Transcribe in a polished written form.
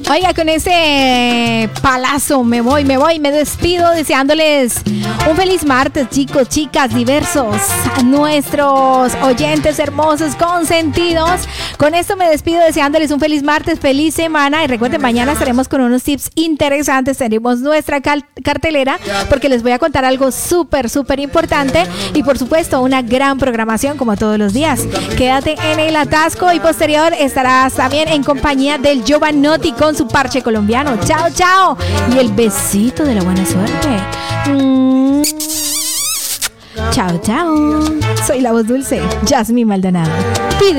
Oiga, con ese palazo me despido deseándoles un feliz martes, chicos, chicas, diversos, a nuestros oyentes hermosos, consentidos. Con esto me despido deseándoles un feliz martes, feliz semana y recuerden, mañana estaremos con unos tips interesantes, tenemos nuestra cartelera porque les voy a contar algo súper importante y por supuesto una gran programación como todos los días. Quédate en el atasco y posterior estarás también en compañía del Giovanotti con su parche colombiano. Chao, chao. Y el besito de la buena suerte. Chao, chao. Soy la voz dulce, Yasmín Maldonado. Pide